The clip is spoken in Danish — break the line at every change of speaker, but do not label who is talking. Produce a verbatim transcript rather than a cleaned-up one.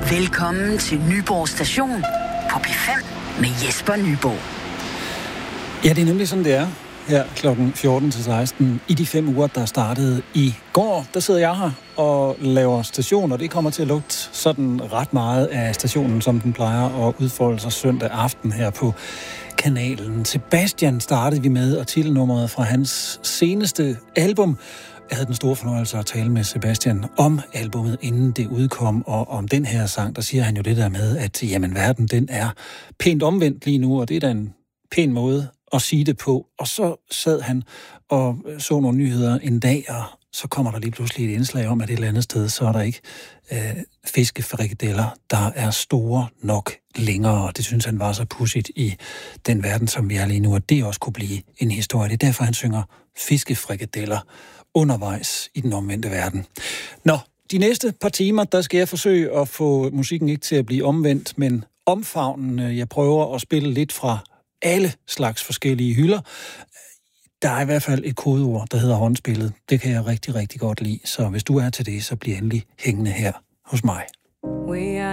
Velkommen til Nyborg Station på P fem med Jesper Nyborg.
Ja, det er nemlig sådan, det er. Her klokken fjorten til seksten i de fem uger, der startede i går. Der sidder jeg her og laver station, og det kommer til at lugte sådan ret meget af stationen, som den plejer at udfolde sig søndag aften her på kanalen. Sebastian startede vi med, og titelnummeret fra hans seneste album. Jeg havde den store fornøjelse at tale med Sebastian om albumet, inden det udkom, og om den her sang, der siger han jo det der med, at jamen, verden den er pænt omvendt lige nu, og det er da en pæn måde at sige det på. Og så sad han og så nogle nyheder en dag, og så kommer der lige pludselig et indslag om, at et eller andet sted, så er der ikke øh, fiskefrikadeller, der er store nok længere. Og det synes han var så pudsigt i den verden, som vi er lige nu, at det også kunne blive en historie. Det er derfor, han synger fiskefrikadeller undervejs i den omvendte verden. Nå, de næste par timer, der skal jeg forsøge at få musikken ikke til at blive omvendt, men omfavnen. Jeg prøver at spille lidt fra alle slags forskellige hylder. Der er i hvert fald et kodeord, der hedder håndspillet. Det kan jeg rigtig, rigtig godt lide. Så hvis du er til det, så bliv endelig hængende her hos mig.